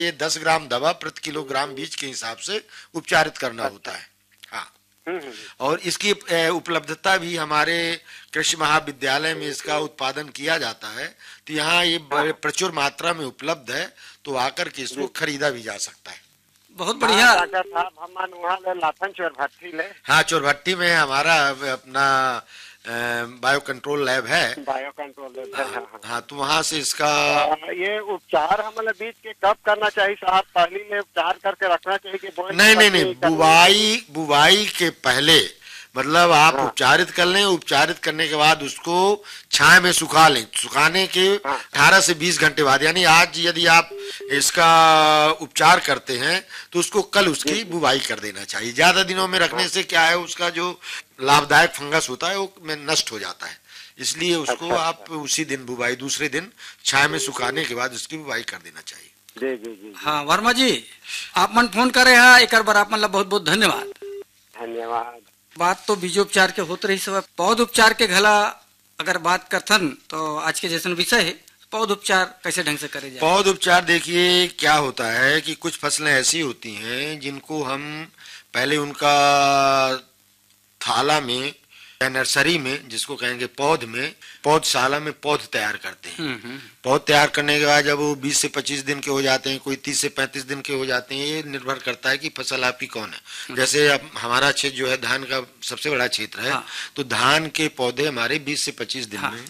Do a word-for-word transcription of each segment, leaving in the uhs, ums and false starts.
ये दस ग्राम दवा प्रति किलोग्राम बीज के हिसाब से उपचारित करना होता है। हाँ, और इसकी उपलब्धता भी हमारे कृषि महाविद्यालय में इसका उत्पादन किया जाता है, तो यहाँ ये प्रचुर मात्रा में उपलब्ध है, तो आकर के इसको खरीदा भी जा सकता है। बहुत बढ़िया। डॉक्टर साहब हम वहाँ ले लाथन चोरभट्टी ले। हाँ, चोरभट्टी में हमारा अपना बायो कंट्रोल लैब है। बायो कंट्रोल लैब है। हाँ, हाँ, तो वहाँ से इसका आ, ये उपचार हमें बीज के कब करना चाहिए साहब? पहले में उपचार करके रखना चाहिए कि नहीं नहीं नहीं बुवाई बुवाई के पहले, मतलब आप हाँ। उपचारित कर लें, उपचारित करने के बाद उसको छाया में सुखा लें। सुखाने के हाँ। अठारह से बीस घंटे बाद, यानी आज यदि आप इसका उपचार करते हैं तो उसको कल उसकी बुवाई कर देना चाहिए। ज्यादा दिनों में रखने से क्या है, उसका जो लाभदायक फंगस होता है वो में नष्ट हो जाता है, इसलिए उसको अच्छा, आप अच्छा। उसी दिन बुवाई, दूसरे दिन छाया में सुखाने के बाद उसकी बुवाई कर देना चाहिए। जी जी जी। हाँ वर्मा जी, आप मन फोन करे हैं, एक बार आप मन बहुत बहुत धन्यवाद। धन्यवाद। बात तो बीजोपचार के होते रही सब, पौध उपचार के घला अगर बात करथन तो आज के जैसे विषय है, पौध उपचार कैसे ढंग से करे जाए? पौध उपचार देखिए क्या होता है कि कुछ फसलें ऐसी होती हैं जिनको हम पहले उनका थाला में या नर्सरी में, जिसको कहेंगे पौध में, पौधशाला में पौध तैयार करते हैं। पौध तैयार करने के बाद जब वो बीस से पच्चीस दिन के हो जाते हैं, कोई तीस से पैंतीस दिन के हो जाते हैं, ये निर्भर करता है कि फसल आपकी कौन है। जैसे अब हमारा क्षेत्र जो है धान का सबसे बड़ा क्षेत्र है। हाँ। तो धान के पौधे हमारे बीस से पच्चीस दिन हाँ। में।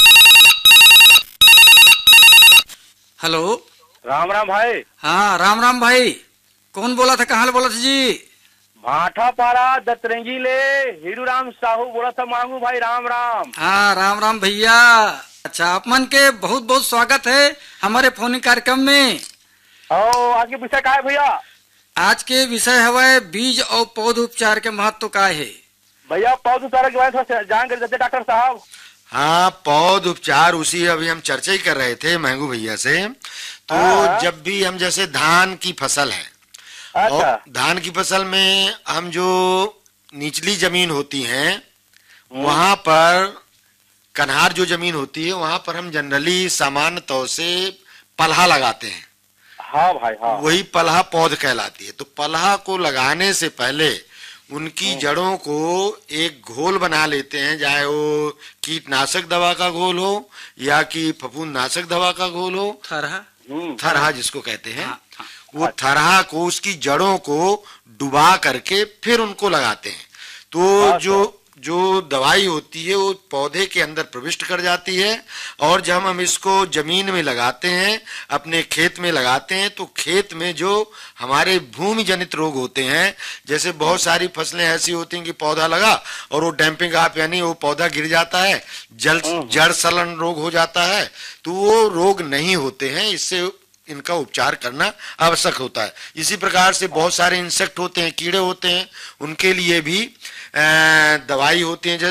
हेलो, राम राम भाई। हाँ राम राम भाई, कौन बोला था, कहाँ बोला था जी? भाठा पारा दतरंगी ले हीरू राम साहू बोला था मांगू भाई। राम राम। हाँ राम राम भैया। अच्छा, आप मन के बहुत बहुत स्वागत है हमारे फोन कार्यक्रम में। ओ आज के विषय का है भैया? आज के विषय है बीज और पौध उपचार के महत्व का है। भैया पौध उपचार के बारे में जान कर देते डॉक्टर साहब। हाँ, पौध उपचार उसी अभी हम चर्चा ही कर रहे थे महंगू भैया से। तो हाँ। जब भी हम, जैसे धान की फसल है, अच्छा। और धान की फसल में हम जो निचली जमीन होती है वहां पर, कन्हार जो जमीन होती है वहां पर हम जनरली सामान्य तौर से पलहा लगाते हैं। हाँ भाई हाँ। वही पलहा पौध कहलाती है। तो पलहा को लगाने से पहले उनकी जड़ों को एक घोल बना लेते हैं, चाहे वो कीटनाशक दवा का घोल हो या कि फफूंदनाशक दवा का घोल हो, थरहा थरहा जिसको कहते हैं। हाँ, हाँ। वो थरहा को, उसकी जड़ों को डुबा करके फिर उनको लगाते हैं। तो जो जो दवाई होती है वो पौधे के अंदर प्रविष्ट कर जाती है, और जब हम इसको जमीन में लगाते हैं, अपने खेत में लगाते हैं, तो खेत में जो हमारे भूमि जनित रोग होते हैं, जैसे बहुत सारी फसलें ऐसी होती हैं कि पौधा लगा और वो डैम्पिंग आप, यानी वो पौधा गिर जाता है, जल जड़ सलन रोग हो जाता है, तो वो रोग नहीं होते हैं। इससे इनका उपचार करना आवश्यक होता है। इसी प्रकार से बहुत सारे इंसेक्ट होते हैं, कीड़े होते हैं, उनके लिए भी दवाई होती है।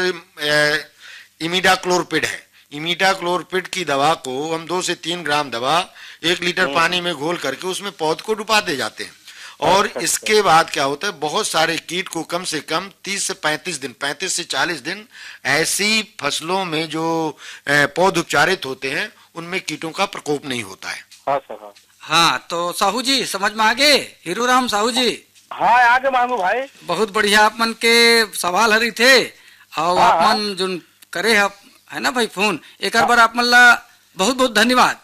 जैसे इमिडाक्लोरपिड है, इमिडाक्लोरपिड की दवा को हम दो से तीन ग्राम दवा एक लीटर पानी में घोल करके उसमें पौध को डुबा दे जाते हैं। और इसके बाद क्या होता है, बहुत सारे कीट को कम से कम तीस से पैंतीस दिन, पैंतीस से चालीस दिन ऐसी फसलों में जो पौध उपचारित होते हैं उनमें कीटों का प्रकोप नहीं होता है। हाँ सर हाँ। हाँ, तो साहू जी समझ में आगे? हीरू राम साहू जी। हाँ आगे मांगू भाई। बहुत बढ़िया, आप मन के सवाल हरी थे और हाँ, आप मन जो करे है, है ना भाई फोन, एक बार आप मन ला बहुत बहुत धन्यवाद।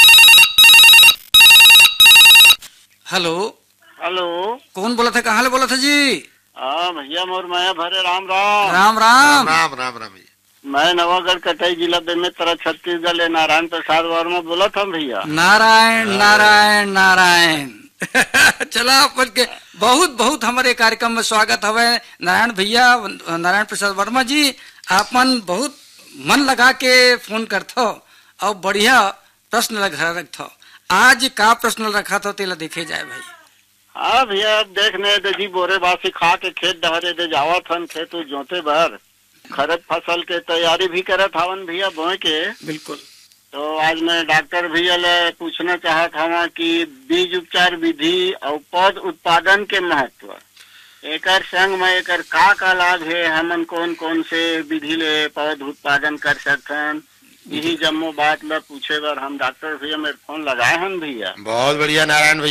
हेलो हेलो, कौन बोला था, कहाँ ले बोला था जी? हाँ भैया मोर माया भरे। राम राम। राम राम राम राम राम भैया। मैं नवागढ़ कटाई जिला बेमेतरा छत्तीसगढ़ ले नारायण प्रसाद वर्मा बोला था भैया। नारायण नारायण नारायण। चला अपन के बहुत बहुत हमारे कार्यक्रम में स्वागत हवे नारायण भैया, नारायण प्रसाद वर्मा जी। आपन बहुत मन लगा के फोन करथो और बढ़िया प्रश्न लगा रखथो। आज का प्रश्न रखा था तेला देखे जाए भाई। हाँ भैया, देखने दे जी बोरे बासी खा के खेत डहरे दे जावत हन, खेत जोते भर खरीफ फसल के तैयारी भी करत हवन भैया बोए के। बिल्कुल। तो आज मैं डॉक्टर भैया ले पूछना चाहत हवा कि बीज उपचार विधि और पौध उत्पादन के महत्व, एकर संग में एकर का का लाभ है, हमन कौन कौन से विधि ले पौध उत्पादन कर सकथन, यही जम्मो बात ला पूछे बर हम डॉक्टर भैया मेरे फोन लगाए हन भैया। बहुत बढ़िया नारायण भैया।